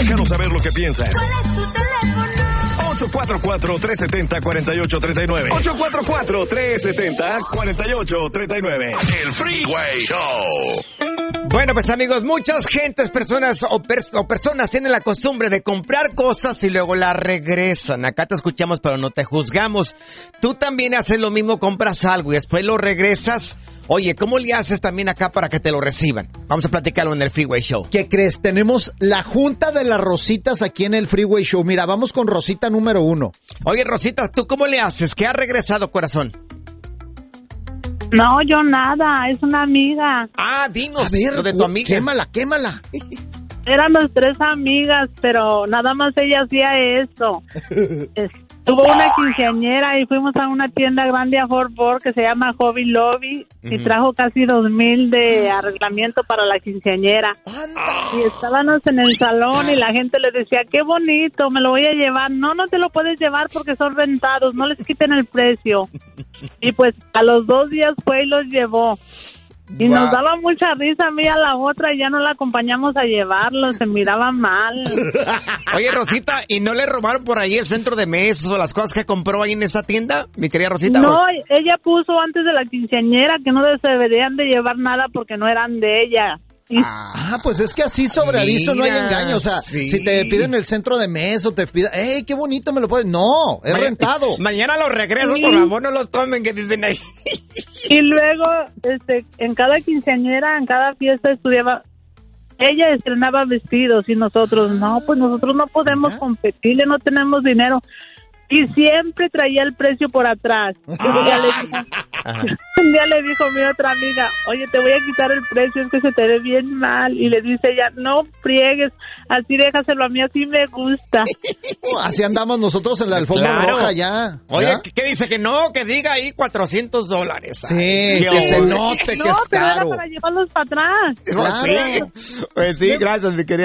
Déjanos saber lo que piensas. ¿Cuál es tu teléfono? 844-370-4839. 844-370-4839. El Freeway Show. Bueno, pues amigos, muchas gentes, personas o personas tienen la costumbre de comprar cosas y luego las regresan. Acá te escuchamos, pero no te juzgamos. Tú también haces lo mismo, compras algo y después lo regresas. Oye, ¿cómo le haces también acá para que te lo reciban? Vamos a platicarlo en el Freeway Show. ¿Qué crees? Tenemos la junta de las Rositas aquí en el Freeway Show. Mira, vamos con Rosita número 1. Oye, Rosita, ¿tú cómo le haces? ¿Qué has regresado, corazón? No, yo nada, es una amiga. Ah, dinos, A ver, lo de tu amiga. Quémala. Éramos 3 amigas, pero nada más ella hacía eso. Tuvo una quinceañera y fuimos a una tienda grande a Fort Worth que se llama Hobby Lobby y trajo casi 2,000 de arreglamiento para la quinceañera. Y estábamos en el salón y la gente le decía, qué bonito, me lo voy a llevar. No, no te lo puedes llevar porque son rentados, no les quiten el precio. Y pues a los 2 días fue y los llevó. Y nos daba mucha risa a mí y a la otra y ya no la acompañamos a llevarlo, se miraba mal. Oye, Rosita, ¿y no le robaron por ahí el centro de mesas o las cosas que compró ahí en esa tienda, mi querida Rosita? No, ella puso antes de la quinceañera que no se deberían de llevar nada porque no eran de ella. Pues es que así sobre aviso no hay Mira, engaño. O sea, sí. si te piden el centro de mesa o te piden, ¡ey, qué bonito me lo puedes! No, es rentado. Mañana los regreso, Sí. por favor, no los tomen, que dicen ahí. Y luego, en cada quinceañera, en cada fiesta estudiaba, ella estrenaba vestidos y nosotros, no, pues nosotros no podemos competirle, no tenemos dinero. Y siempre traía el precio por atrás. Un día le dijo mi otra amiga, oye, te voy a quitar el precio, es que se te ve bien mal. Y le dice ella, no friegues, así déjaselo a mí, así me gusta. Así andamos nosotros en la alfombra roja ya. Oye, ¿ya? ¿qué dice? Que no, que diga ahí $400. Sí, Ay, que se hombre. note No, que es pero era caro. para llevarlos para atrás. Pues sí, gracias, mi querida